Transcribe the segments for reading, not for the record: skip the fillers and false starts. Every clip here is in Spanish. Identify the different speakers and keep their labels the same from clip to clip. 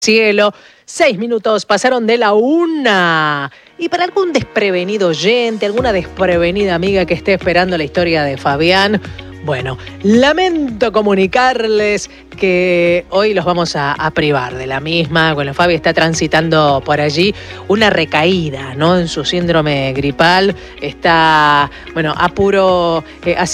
Speaker 1: Cielo, 6 minutos pasaron de la 1. Y para algún desprevenido oyente, alguna desprevenida amiga que esté esperando la historia de Fabián, bueno, lamento comunicarles que hoy los vamos a privar de la misma. Bueno, Fabi está transitando por allí una recaída, ¿no? En su síndrome gripal. Está, bueno, a puro,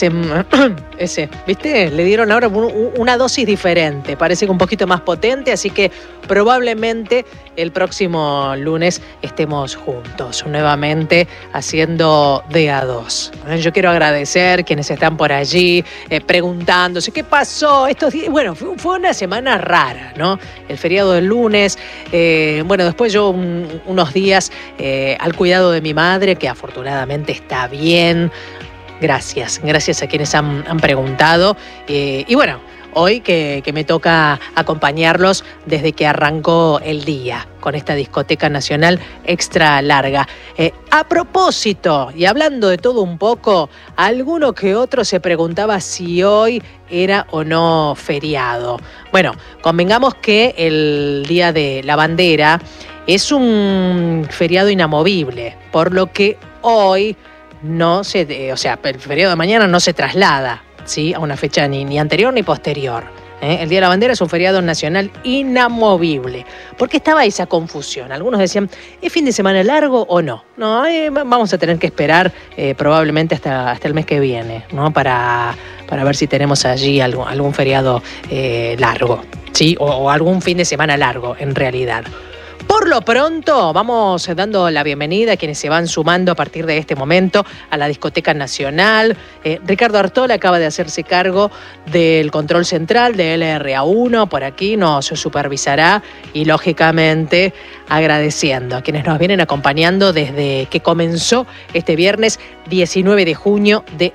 Speaker 1: ¿viste? Le dieron ahora una dosis diferente. Parece que un poquito más potente, así que probablemente el próximo lunes estemos juntos, nuevamente haciendo de a dos. Yo quiero agradecer quienes están por allí preguntándose qué pasó estos días. Bueno, fue una semana rara, ¿no? El feriado del lunes, bueno, después yo unos días al cuidado de mi madre, que afortunadamente está bien. Gracias a quienes han preguntado. Y bueno, hoy que me toca acompañarlos desde que arrancó el día con esta discoteca nacional extra larga. A propósito, y hablando de todo un poco, alguno que otro se preguntaba si hoy era o no feriado. Bueno, convengamos que el Día de la Bandera es un feriado inamovible, por lo que hoy el feriado de mañana no se traslada, ¿sí?, a una fecha ni anterior ni posterior. El Día de la Bandera es un feriado nacional inamovible. ¿Por qué estaba esa confusión? Algunos decían, ¿es fin de semana largo o no? No, vamos a tener que esperar probablemente hasta el mes que viene, ¿no? Para ver si tenemos allí algún feriado largo, ¿sí? O algún fin de semana largo, en realidad. Por lo pronto, vamos dando la bienvenida a quienes se van sumando a partir de este momento a la Discoteca Nacional. Ricardo Artola acaba de hacerse cargo del control central de LRA1. Por aquí nos supervisará y, lógicamente, agradeciendo a quienes nos vienen acompañando desde que comenzó este viernes 19 de junio de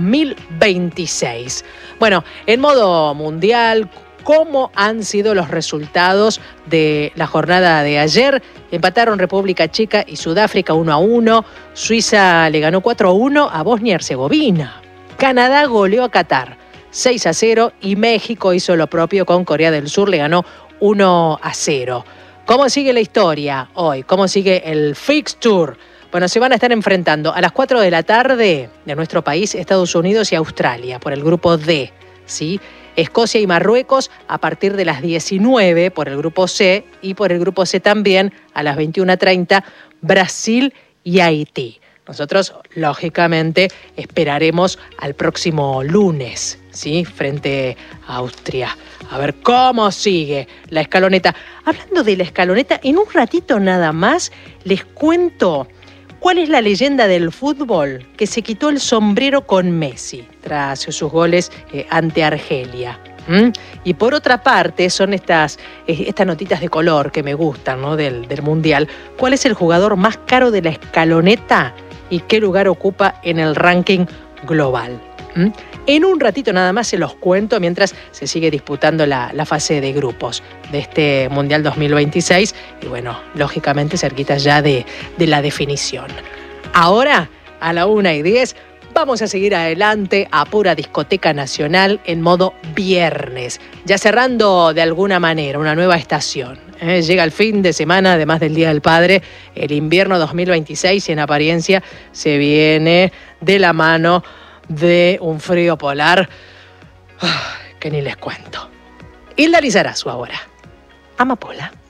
Speaker 1: 2026. Bueno, en modo mundial, ¿cómo han sido los resultados de la jornada de ayer? Empataron República Checa y Sudáfrica 1-1. Suiza le ganó 4-1 a Bosnia y Herzegovina. Canadá goleó a Qatar 6-0 y México hizo lo propio con Corea del Sur, le ganó 1-0. ¿Cómo sigue la historia hoy? ¿Cómo sigue el fixture? Bueno, se van a estar enfrentando a las 4 de la tarde de nuestro país, Estados Unidos y Australia, por el grupo D, ¿sí? Escocia y Marruecos a partir de las 19 por el grupo C, y por el grupo C también a las 21:30 Brasil y Haití. Nosotros, lógicamente, esperaremos al próximo lunes, ¿sí?, frente a Austria. A ver cómo sigue la escaloneta. Hablando de la escaloneta, en un ratito nada más les cuento cuál es la leyenda del fútbol que se quitó el sombrero con Messi tras sus goles ante Argelia. Y por otra parte, son estas notitas de color que me gustan, ¿no?, del Mundial. ¿Cuál es el jugador más caro de la escaloneta y qué lugar ocupa en el ranking global? En un ratito nada más se los cuento, mientras se sigue disputando la fase de grupos de este Mundial 2026 y, bueno, lógicamente cerquita ya de la definición. Ahora, a la 1:10, vamos a seguir adelante a pura Discoteca Nacional en modo viernes, ya cerrando de alguna manera una nueva estación. Llega el fin de semana, además del Día del Padre, el invierno 2026, y en apariencia se viene de la mano de un frío polar que ni les cuento. Hilda Lizarazu ahora. Amapola.